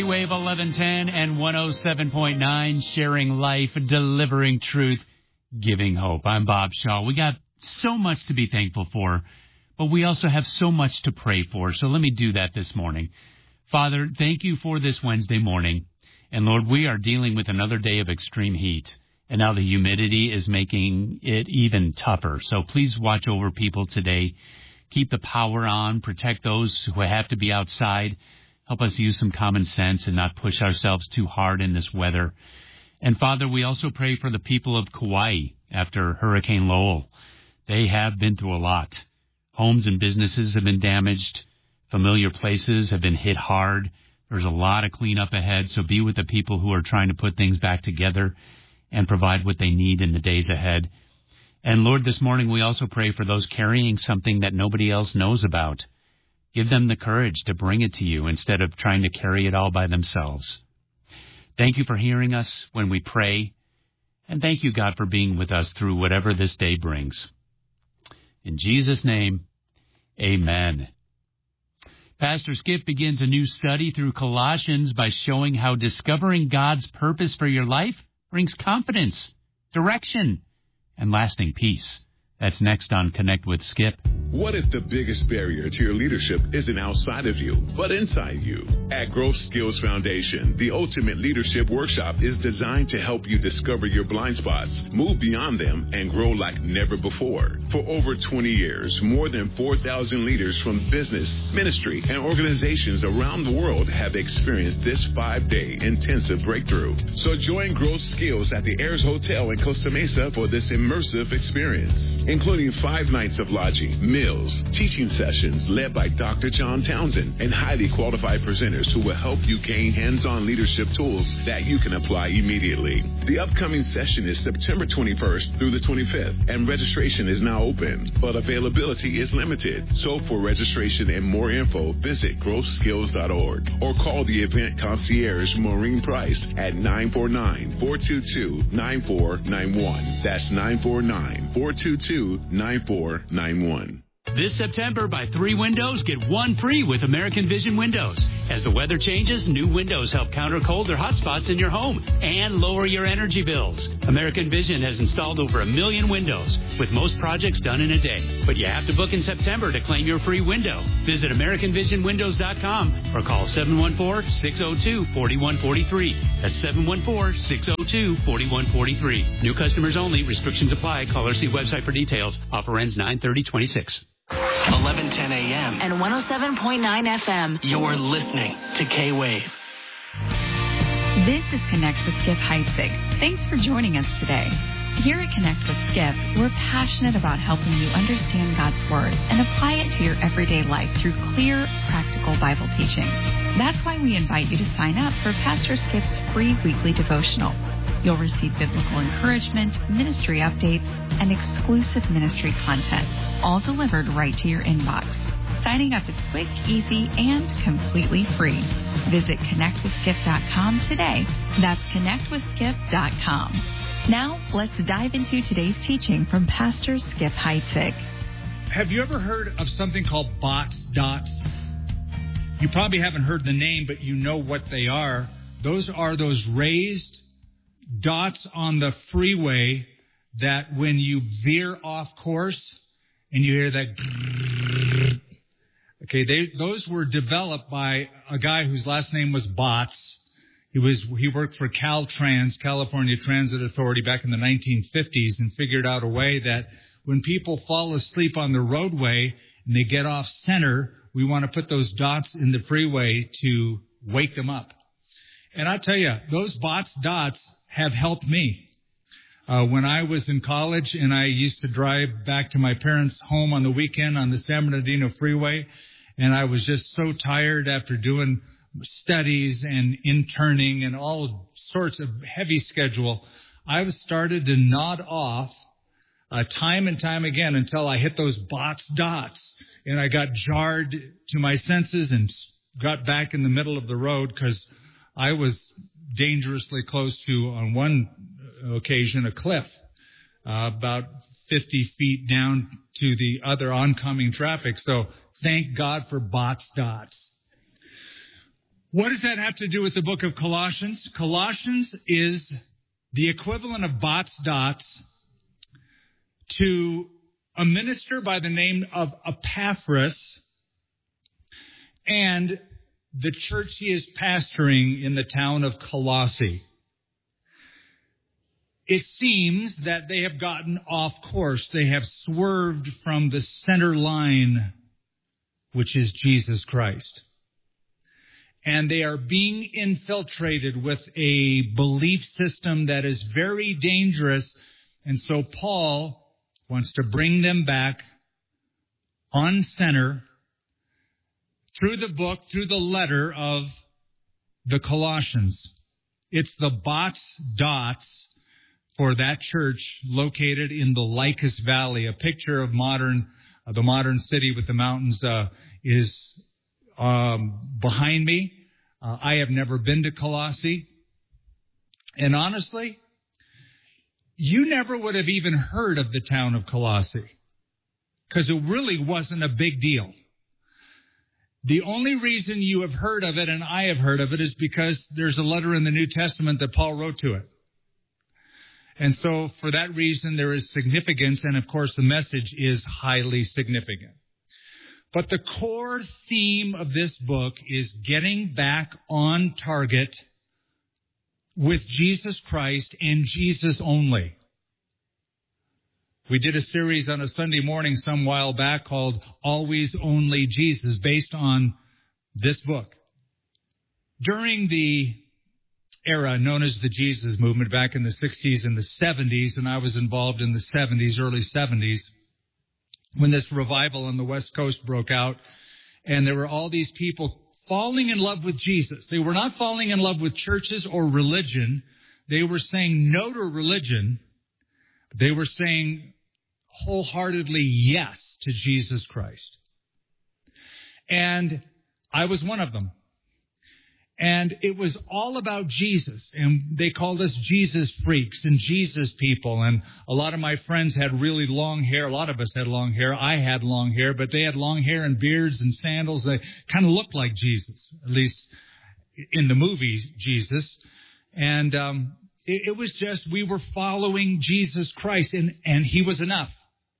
Wave 1110 and 107.9, sharing life, delivering truth, giving hope. I'm Bob Shaw. We got so much to be thankful for, but we also have so much to pray for. So let me do that this morning. Father, thank you for this Wednesday morning. And Lord, we are dealing with another day of extreme heat. And now the humidity is making it even tougher. So please watch over people today. Keep the power on. Protect those who have to be outside. Help us use some common sense and not push ourselves too hard in this weather. And Father, we also pray for the people of Kauai after Hurricane Lowell. They have been through a lot. Homes and businesses have been damaged. Familiar places have been hit hard. There's a lot of cleanup ahead, so be with the people who are trying to put things back together and provide what they need in the days ahead. And Lord, this morning we also pray for those carrying something that nobody else knows about. Give them the courage to bring it to you instead of trying to carry it all by themselves. Thank you for hearing us when we pray. And thank you, God, for being with us through whatever this day brings. In Jesus' name, amen. Pastor Skip begins a new study through Colossians by showing how discovering God's purpose for your life brings confidence, direction, and lasting peace. That's next on Connect with Skip. What if the biggest barrier to your leadership isn't outside of you, but inside you? At Growth Skills Foundation, the Ultimate Leadership Workshop is designed to help you discover your blind spots, move beyond them, and grow like never before. For over 20 years, more than 4,000 leaders from business, ministry, and organizations around the world have experienced this 5-day intensive breakthrough. So join Growth Skills at the Ayers Hotel in Costa Mesa for this immersive experience, including 5 nights of lodging, meals, teaching sessions led by Dr. John Townsend, and highly qualified presenters who will help you gain hands-on leadership tools that you can apply immediately. The upcoming session is September 21st through the 25th, and registration is now open, but availability is limited. So for registration and more info, visit growthskills.org or call the event concierge Maureen Price at 949-422-9491. That's 949-422-9491. This September, buy 3 windows, get 1 free with American Vision Windows. As the weather changes, new windows help counter cold or hot spots in your home and lower your energy bills. American Vision has installed over 1 million windows, with most projects done in a day. But you have to book in September to claim your free window. Visit AmericanVisionWindows.com or call 714-602-4143. That's 714-602-4143. New customers only. Restrictions apply. Call or see website for details. Offer ends 9/30/26. 1110 a.m. and 107.9 FM. You're listening to K-Wave. This is Connect with Skip Heitzig. Thanks for joining us today. Here at Connect with Skip, we're passionate about helping you understand God's Word and apply it to your everyday life through clear, practical Bible teaching. That's why we invite you to sign up for Pastor Skip's free weekly devotional. You'll receive biblical encouragement, ministry updates, and exclusive ministry content, all delivered right to your inbox. Signing up is quick, easy, and completely free. Visit connectwithskip.com today. That's connectwithskip.com. Now, let's dive into today's teaching from Pastor Skip Heitzig. Have you ever heard of something called bots, dots? You probably haven't heard the name, but you know what they are. Those are those raised dots on the freeway that when you veer off course and you hear that, okay, those were developed by a guy whose last name was Bots. He worked for Caltrans, California Transit Authority, back in the 1950s, and figured out a way that when people fall asleep on the roadway and they get off center, we want to put those dots in the freeway to wake them up. And I tell you, those Bots dots have helped me. When I was in college and I used to drive back to my parents' home on the weekend on the San Bernardino Freeway, and I was just so tired after doing studies and interning and all sorts of heavy schedule, I started to nod off time and time again until I hit those Bots dots, and I got jarred to my senses and got back in the middle of the road because I was dangerously close to, on one occasion, a cliff, about 50 feet down to the other oncoming traffic. So thank God for Bots dots. What does that have to do with the book of Colossians? Colossians is the equivalent of Bots Dots to a minister by the name of Epaphras and the church he is pastoring in the town of Colossae. It seems that they have gotten off course. They have swerved from the center line, which is Jesus Christ. And they are being infiltrated with a belief system that is very dangerous. And so Paul wants to bring them back on center through the book, through the letter of the Colossians. It's the Bots Dots for that church located in the Lycus Valley. A picture of the modern city with the mountains is behind me. I have never been to Colossae. And honestly, you never would have even heard of the town of Colossae because it really wasn't a big deal. The only reason you have heard of it, and I have heard of it, is because there's a letter in the New Testament that Paul wrote to it. And so for that reason, there is significance, and of course the message is highly significant. But the core theme of this book is getting back on target with Jesus Christ and Jesus only. We did a series on a Sunday morning some while back called Always Only Jesus, based on this book. During the era known as the Jesus movement back in the 60s and the 70s, and I was involved in the 70s, early 70s, when this revival on the West Coast broke out, and there were all these people falling in love with Jesus. They were not falling in love with churches or religion. They were saying no to religion. They were saying wholeheartedly yes to Jesus Christ. And I was one of them. And it was all about Jesus. And they called us Jesus freaks and Jesus people. And a lot of my friends had really long hair. A lot of us had long hair. I had long hair, but they had long hair and beards and sandals. They kind of looked like Jesus, at least in the movies, Jesus. And it was just, we were following Jesus Christ, and he was enough.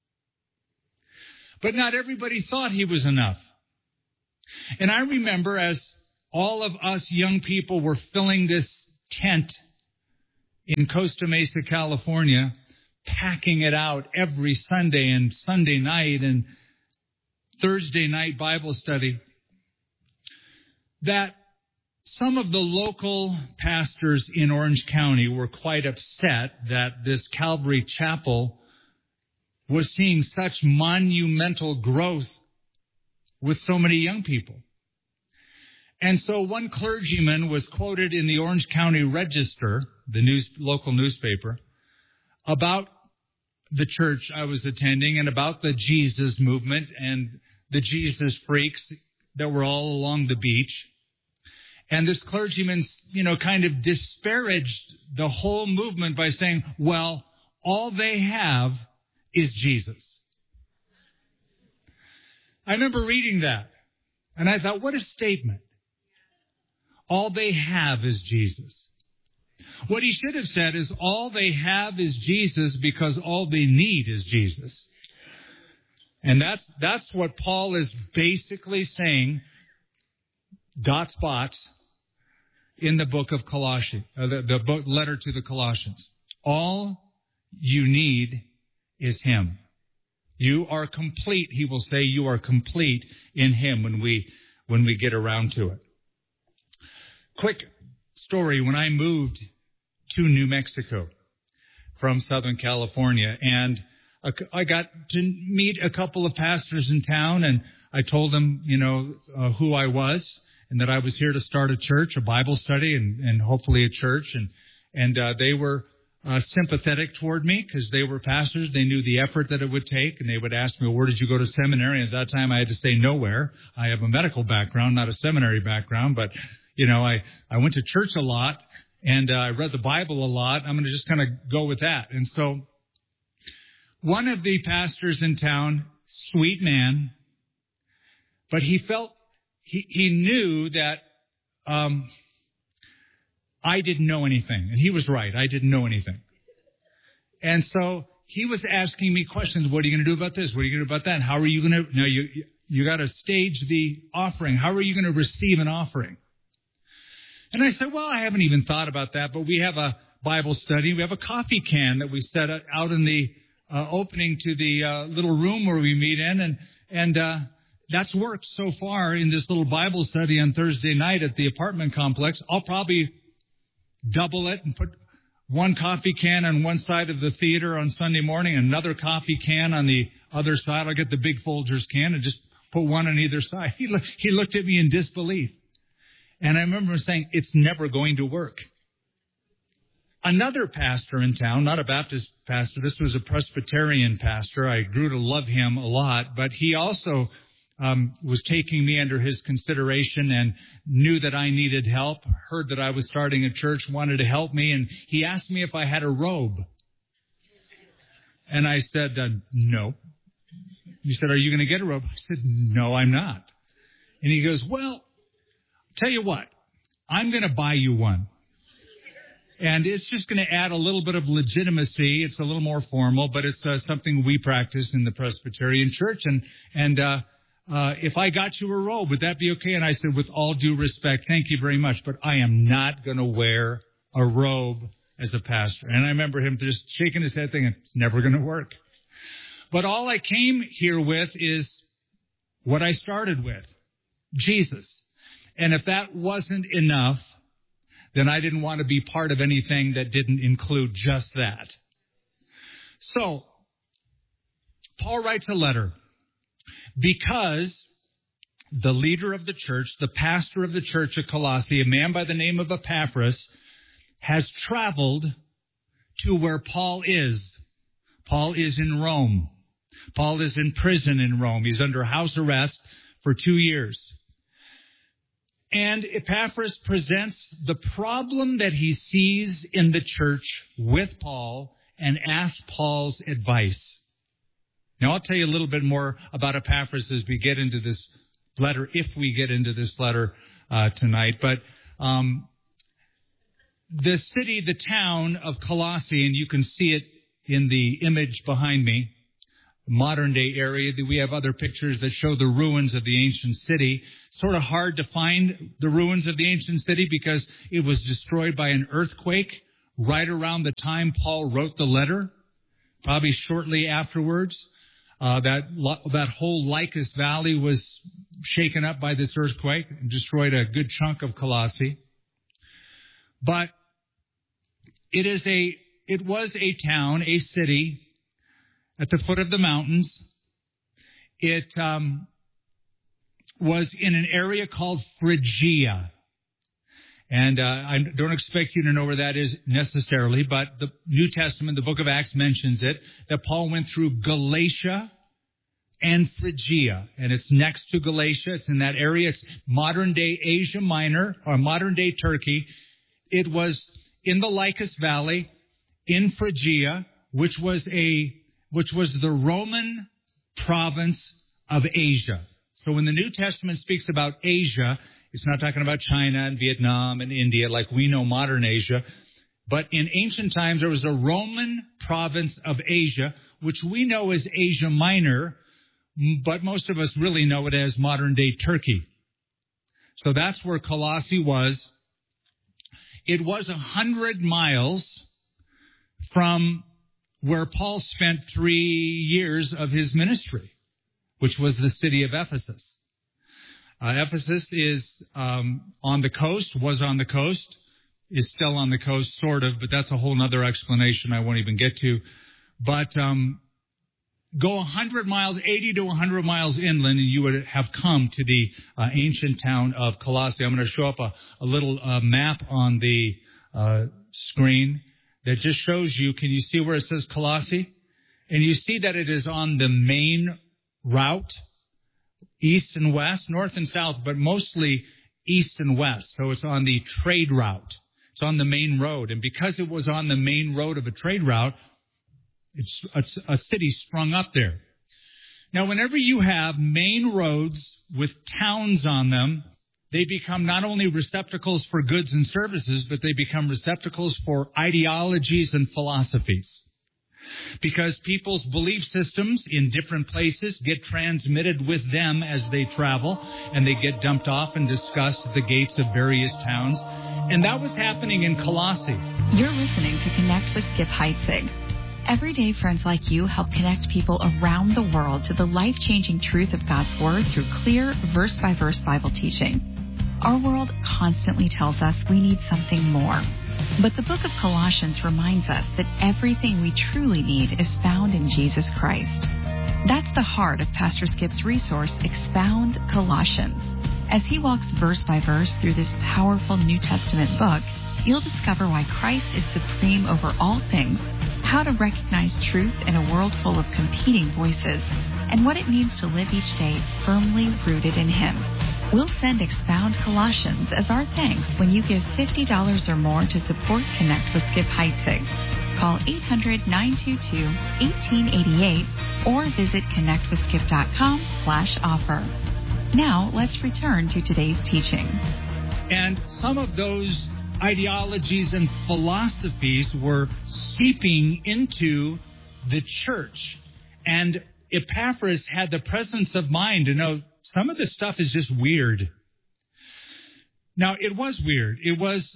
But not everybody thought he was enough. And I remember as all of us young people were filling this tent in Costa Mesa, California, packing it out every Sunday and Sunday night and Thursday night Bible study, that some of the local pastors in Orange County were quite upset that this Calvary Chapel was seeing such monumental growth with so many young people. And so one clergyman was quoted in the Orange County Register, the local newspaper, about the church I was attending and about the Jesus movement and the Jesus freaks that were all along the beach. And this clergyman, kind of disparaged the whole movement by saying, well, all they have is Jesus. I remember reading that, and I thought, what a statement. All they have is Jesus. What he should have said is, all they have is Jesus because all they need is Jesus. And that's what Paul is basically saying, dots, bots, in the book of Colossians, the book letter to the Colossians. All you need is him. You are complete, he will say, you are complete in him when we get around to it. Quick story, when I moved to New Mexico from Southern California, and I got to meet a couple of pastors in town, and I told them, who I was, and that I was here to start a church, a Bible study, and hopefully a church, and they were sympathetic toward me because they were pastors. They knew the effort that it would take, and they would ask me, well, where did you go to seminary? And at that time, I had to say nowhere. I have a medical background, not a seminary background, but I went to church a lot, and I read the Bible a lot. I'm going to just kind of go with that. And so one of the pastors in town, sweet man, but he felt, he knew that I didn't know anything. And he was right. I didn't know anything. And so he was asking me questions. What are you going to do about this? What are you going to do about that? How are you going to, you got to stage the offering. How are you going to receive an offering? And I said, well, I haven't even thought about that, but we have a Bible study. We have a coffee can that we set out in the opening to the little room where we meet in. And that's worked so far in this little Bible study on Thursday night at the apartment complex. I'll probably double it and put one coffee can on one side of the theater on Sunday morning, another coffee can on the other side. I'll get the big Folgers can and just put one on either side. He looked at me in disbelief. And I remember saying, it's never going to work. Another pastor in town, not a Baptist pastor, this was a Presbyterian pastor. I grew to love him a lot, but he also was taking me under his consideration and knew that I needed help, heard that I was starting a church, wanted to help me, and he asked me if I had a robe. And I said, no. He said, are you going to get a robe? I said, no, I'm not. And he goes, well, tell you what, I'm going to buy you one. And it's just going to add a little bit of legitimacy. It's a little more formal, but it's something we practice in the Presbyterian Church. And if I got you a robe, would that be okay? And I said, with all due respect, thank you very much, but I am not going to wear a robe as a pastor. And I remember him just shaking his head thinking, it's never going to work. But all I came here with is what I started with, Jesus. And if that wasn't enough, then I didn't want to be part of anything that didn't include just that. So, Paul writes a letter because the leader of the church, the pastor of the church at Colossae, a man by the name of Epaphras, has traveled to where Paul is. Paul is in Rome. Paul is in prison in Rome. He's under house arrest for 2 years. And Epaphras presents the problem that he sees in the church with Paul and asks Paul's advice. Now, I'll tell you a little bit more about Epaphras as we get into this letter, if we get into this letter tonight. But the city, the town of Colossae, and you can see it in the image behind me, modern day area. We have other pictures that show the ruins of the ancient city. Sort of hard to find the ruins of the ancient city because it was destroyed by an earthquake right around the time Paul wrote the letter, probably shortly afterwards. That whole Lycus Valley was shaken up by this earthquake and destroyed a good chunk of Colossae. But it was a town, a city at the foot of the mountains. It was in an area called Phrygia. And I don't expect you to know where that is necessarily, but the New Testament, the book of Acts mentions it, that Paul went through Galatia and Phrygia. And it's next to Galatia. It's in that area. It's modern-day Asia Minor, or modern-day Turkey. It was in the Lycus Valley, in Phrygia, which was the Roman province of Asia. So when the New Testament speaks about Asia, it's not talking about China and Vietnam and India like we know modern Asia. But in ancient times, there was a Roman province of Asia, which we know as Asia Minor, but most of us really know it as modern-day Turkey. So that's where Colossae was. It was 100 miles from where Paul spent 3 years of his ministry, which was the city of Ephesus. Ephesus is on the coast, was on the coast, is still on the coast, sort of, but that's a whole other explanation I won't even get to. But go 100 miles, 80 to 100 miles inland, and you would have come to the ancient town of Colossae. I'm going to show up a little map on the screen that just shows you, can you see where it says Colossae? And you see that it is on the main route, east and west, north and south, but mostly east and west. So it's on the trade route. It's on the main road. And because it was on the main road of a trade route, it's a city sprung up there. Now, whenever you have main roads with towns on them, they become not only receptacles for goods and services, but they become receptacles for ideologies and philosophies. Because people's belief systems in different places get transmitted with them as they travel, and they get dumped off and discussed at the gates of various towns. And that was happening in Colossae. You're listening to Connect with Skip Heitzig. Everyday friends like you help connect people around the world to the life-changing truth of God's Word through clear, verse-by-verse Bible teaching. Our world constantly tells us we need something more. But the book of Colossians reminds us that everything we truly need is found in Jesus Christ. That's the heart of Pastor Skip's resource, Expound Colossians. As he walks verse by verse through this powerful New Testament book, you'll discover why Christ is supreme over all things, how to recognize truth in a world full of competing voices, and what it means to live each day firmly rooted in Him. We'll send Expound Colossians as our thanks when you give $50 or more to support Connect with Skip Heitzig. Call 800-922-1888 or visit connectwithskip.com/offer. Now, let's return to today's teaching. And some of those ideologies and philosophies were seeping into the church. And Epaphras had the presence of mind to know some of this stuff is just weird. Now, it was weird. It was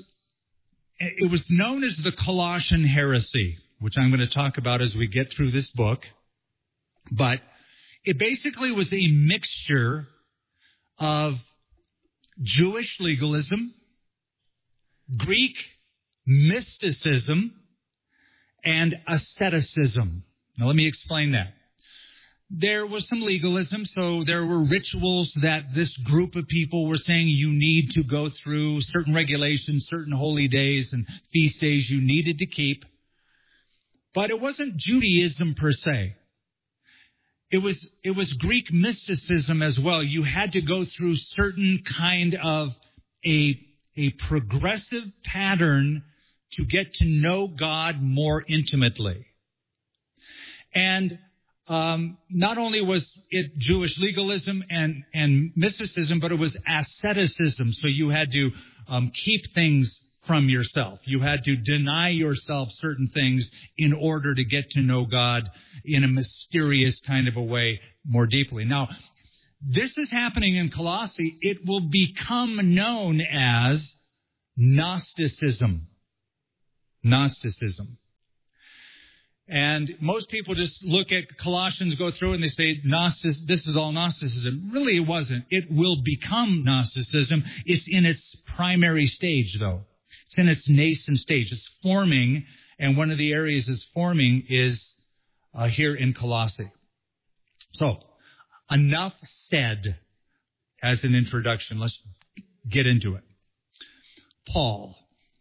known as the Colossian heresy, which I'm going to talk about as we get through this book. But it basically was a mixture of Jewish legalism, Greek mysticism, and asceticism. Now, let me explain that. There was some legalism, so there were rituals that this group of people were saying you need to go through, certain regulations, certain holy days and feast days you needed to keep. But it wasn't Judaism per se. It was Greek mysticism as well. You had to go through certain kind of a progressive pattern to get to know God more intimately. And not only was it Jewish legalism and mysticism, but it was asceticism. So you had to keep things from yourself. You had to deny yourself certain things in order to get to know God in a mysterious kind of a way more deeply. Now, this is happening in Colossae. It will become known as Gnosticism. Gnosticism. And most people just look at Colossians, go through it, and they say, this is all Gnosticism. Really, it wasn't. It will become Gnosticism. It's in its primary stage, though. It's in its nascent stage. It's forming, and one of the areas it's forming is here in Colossae. So, enough said as an introduction. Let's get into it. Paul,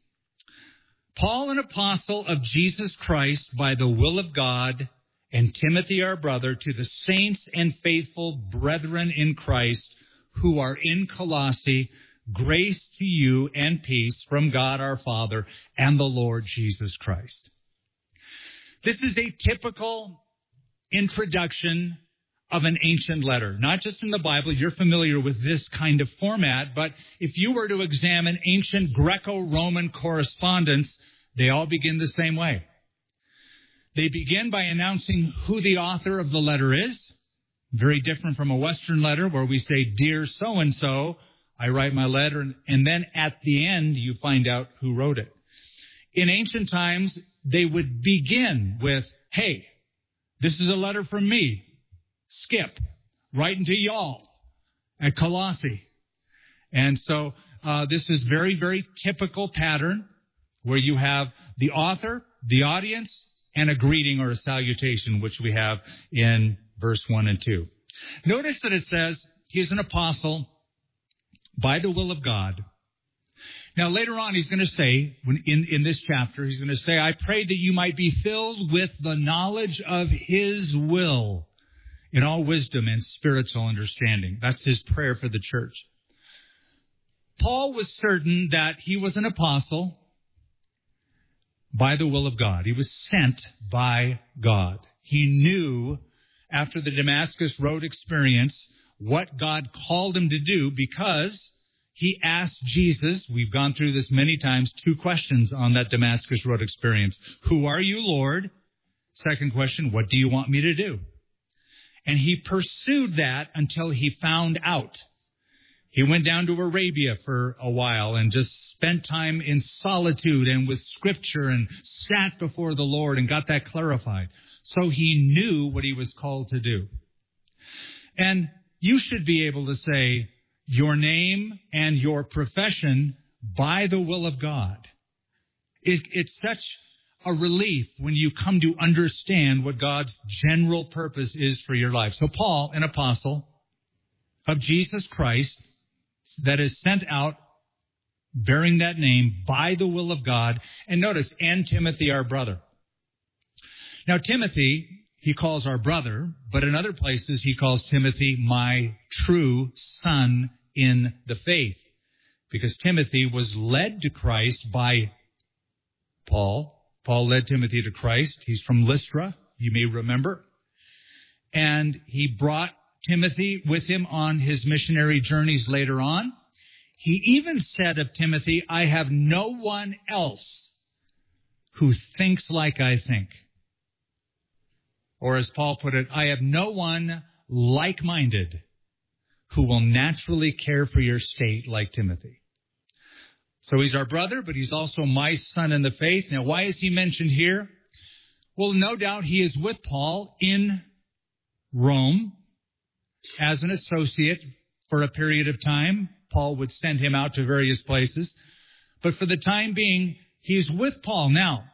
an apostle of Jesus Christ by the will of God, and Timothy our brother, to the saints and faithful brethren in Christ who are in Colossae, grace to you and peace from God our Father and the Lord Jesus Christ. This is a typical introduction of an ancient letter. Not just in the Bible, you're familiar with this kind of format, but if you were to examine ancient Greco-Roman correspondence, they all begin the same way. They begin by announcing who the author of the letter is. Very different from a Western letter where we say, "Dear so-and-so, I write my letter," and then at the end you find out who wrote it. In ancient times, they would begin with, "Hey, this is a letter from me, Skip, writing to y'all at Colossae." And so this is very, very typical pattern where you have the author, the audience, and a greeting or a salutation, which we have in verse 1 and 2. Notice that it says he's an apostle by the will of God. Now, later on, he's going to say, in this chapter, he's going to say, "I pray that you might be filled with the knowledge of his will in all wisdom and spiritual understanding." That's his prayer for the church. Paul was certain that he was an apostle by the will of God. He was sent by God. He knew after the Damascus Road experience what God called him to do because he asked Jesus, we've gone through this many times, 2 questions on that Damascus Road experience. Who are you, Lord? Second question, what do you want me to do? And he pursued that until he found out. He went down to Arabia for a while and just spent time in solitude and with Scripture and sat before the Lord and got that clarified. So he knew what he was called to do. And you should be able to say your name and your profession by the will of God. It's such a relief when you come to understand what God's general purpose is for your life. So Paul, an apostle of Jesus Christ, that is sent out bearing that name by the will of God. And notice, and Timothy, our brother. Now, Timothy, he calls our brother, but in other places he calls Timothy my true son in the faith. Because Timothy was led to Christ by Paul. Paul led Timothy to Christ. He's from Lystra, you may remember. And he brought Timothy with him on his missionary journeys later on. He even said of Timothy, I have no one else who thinks like I think. Or as Paul put it, I have no one like-minded who will naturally care for your state like Timothy. So he's our brother, but he's also my son in the faith. Now, why is he mentioned here? Well, no doubt he is with Paul in Rome as an associate for a period of time. Paul would send him out to various places. But for the time being, he's with Paul. Now,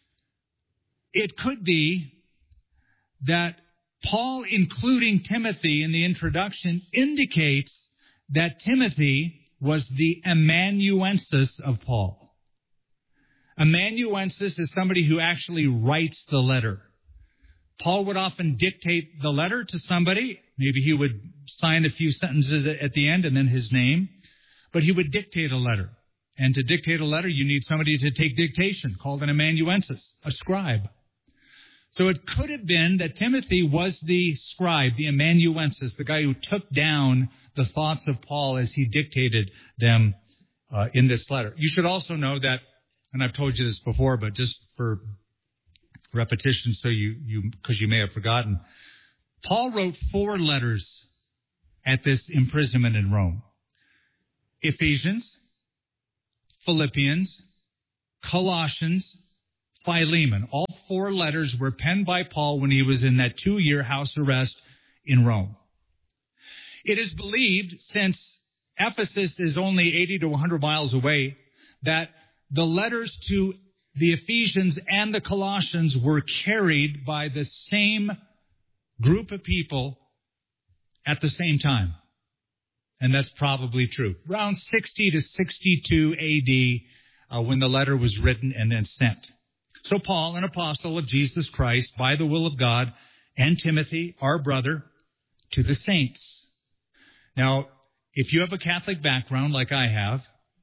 it could be that Paul, including Timothy in the introduction, indicates that Timothy was the amanuensis of Paul. Amanuensis is somebody who actually writes the letter. Paul would often dictate the letter to somebody. Maybe he would sign a few sentences at the end and then his name. But he would dictate a letter. And to dictate a letter, you need somebody to take dictation, called an amanuensis, a scribe. So it could have been that Timothy was the scribe, the amanuensis, the guy who took down the thoughts of Paul as he dictated them in this letter. You should also know that, and I've told you this before, but just for repetition, so because you may have forgotten, Paul wrote 4 letters at this imprisonment in Rome. Ephesians, Philippians, Colossians, Philemon. All 4 letters were penned by Paul when he was in that 2-year house arrest in Rome. It is believed, since Ephesus is only 80 to 100 miles away, that the letters to the Ephesians and the Colossians were carried by the same group of people at the same time. And that's probably true. Around 60 to 62 A.D. When the letter was written and then sent. So Paul, an apostle of Jesus Christ, by the will of God, and Timothy, our brother, to the saints. Now, if you have a Catholic background like I have,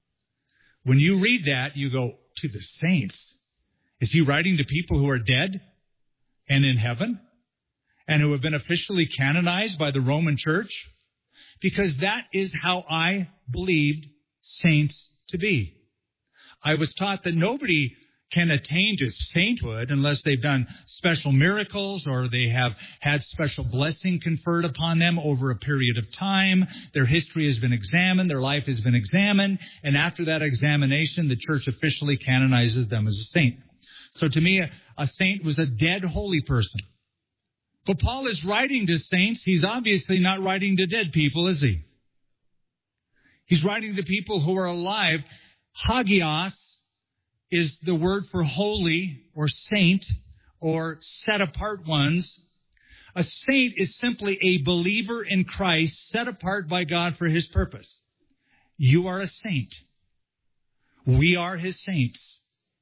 when you read that, you go, to the saints? Is he writing to people who are dead and in heaven and who have been officially canonized by the Roman Church? Because that is how I believed saints to be. I was taught that nobody can attain to sainthood unless they've done special miracles or they have had special blessing conferred upon them over a period of time. Their history has been examined, their life has been examined, and after that examination, the church officially canonizes them as a saint. So to me, a saint was a dead holy person. But Paul is writing to saints. He's obviously not writing to dead people, is he? He's writing to people who are alive. Hagios is the word for holy or saint or set apart ones. A saint is simply a believer in Christ set apart by God for his purpose. You are a saint. We are his saints.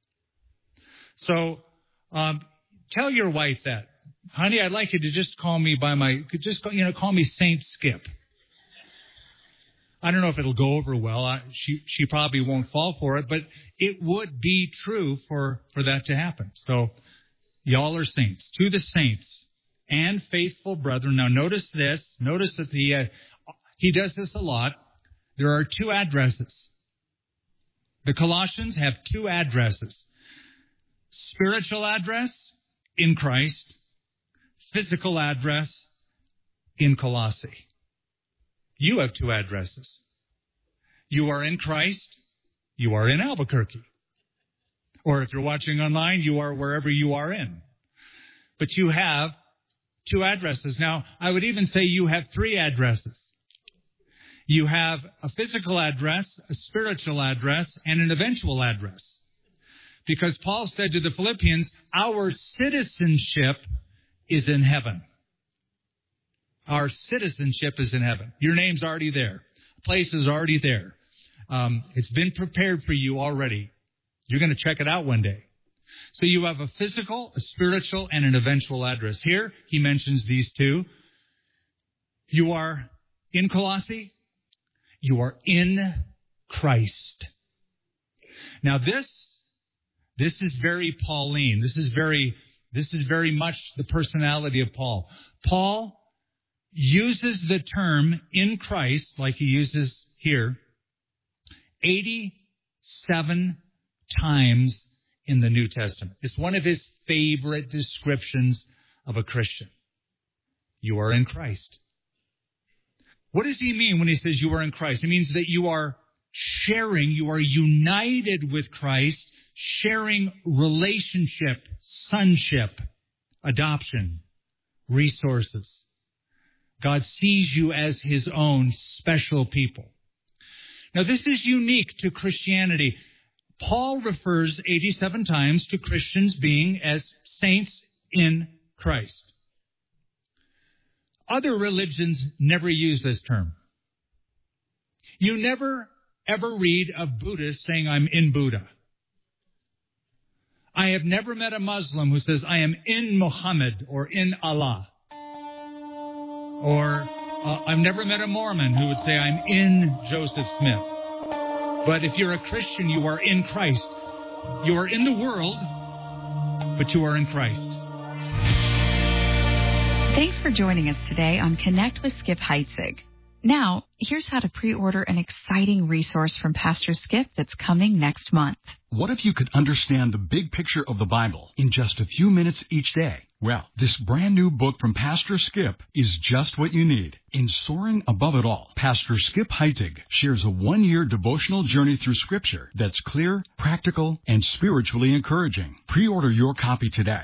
So tell your wife that. Honey, I'd like you to just call me by call me Saint Skip. I don't know if it'll go over well. She probably won't fall for it, but it would be true for that to happen. So y'all are saints. To the saints and faithful brethren. Now notice this. Notice that he does this a lot. there are two addresses. The Colossians have two addresses. Spiritual address in Christ, physical address in Colossae. You have two addresses. You are in Christ, you are in Albuquerque. Or if you're watching online, you are wherever you are in. But you have two addresses. Now, I would even say you have three addresses. You have a physical address, a spiritual address, and an eventual address. Because Paul said to the Philippians, our citizenship is in heaven. Our citizenship is in heaven. Your name's already there. The place is already there. It's been prepared for you already. You're going to check it out one day. So you have a physical, a spiritual, and an eventual address. Here, he mentions these two. You are in Colossae. You are in Christ. Now this is very Pauline. This is very much the personality of Paul. Paul uses the term in Christ, like he uses here, 87 times in the New Testament. It's one of his favorite descriptions of a Christian. You are in Christ. What does he mean when he says you are in Christ? It means that you are sharing, you are united with Christ, sharing relationship, sonship, adoption, resources. God sees you as his own special people. Now, this is unique to Christianity. Paul refers 87 times to Christians being as saints in Christ. Other religions never use this term. You never, ever read of Buddhists saying, I'm in Buddha. I have never met a Muslim who says, I am in Muhammad or in Allah. Or I've never met a Mormon who would say, I'm in Joseph Smith. But if you're a Christian, you are in Christ. You are in the world, but you are in Christ. Thanks for joining us today on Connect with Skip Heitzig. Now, here's how to pre-order an exciting resource from Pastor Skip that's coming next month. What if you could understand the big picture of the Bible in just a few minutes each day? Well, this brand new book from Pastor Skip is just what you need. In Soaring Above It All, Pastor Skip Heitzig shares a 1-year devotional journey through Scripture that's clear, practical, and spiritually encouraging. Pre-order your copy today